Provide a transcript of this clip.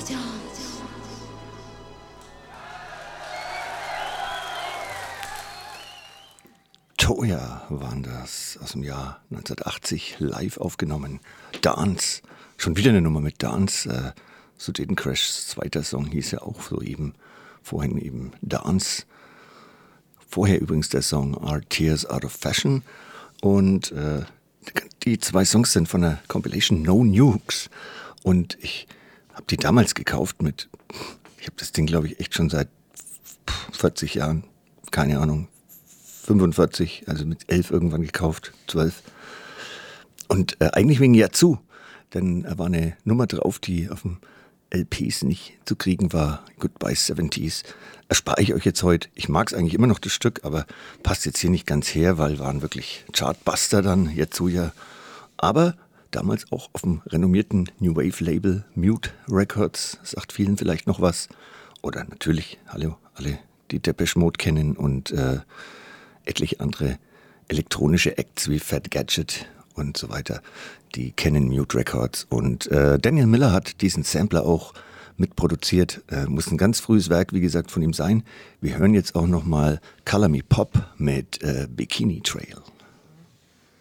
Toya waren das aus dem Jahr 1980 live aufgenommen. Dance, schon wieder eine Nummer mit Dance. Sudetencrashs zweiter Song hieß ja auch so eben, vorhin eben Dance. Vorher übrigens der Song Are Tears Out of Fashion. Und die zwei Songs sind von der Compilation No Nukes. Und ich habe die damals gekauft ich habe das Ding glaube ich echt schon seit 40 Jahren, keine Ahnung, 45, also mit 11 irgendwann gekauft, 12. Und eigentlich wegen Yazoo, denn da war eine Nummer drauf, die auf dem LPs nicht zu kriegen war, Goodbye 70s. Erspare ich euch jetzt heute. Ich mag es eigentlich immer noch, das Stück, aber passt jetzt hier nicht ganz her, weil waren wirklich Chartbuster dann, Yazoo ja. Aber damals auch auf dem renommierten New Wave Label Mute Records, sagt vielen vielleicht noch was. Oder natürlich, hallo, alle, die Depeche Mode kennen und etliche andere elektronische Acts wie Fat Gadget und so weiter, die kennen Mute Records. Und Daniel Miller hat diesen Sampler auch mitproduziert. Muss ein ganz frühes Werk, wie gesagt, von ihm sein. Wir hören jetzt auch nochmal Color Me Pop mit Bikini Trail.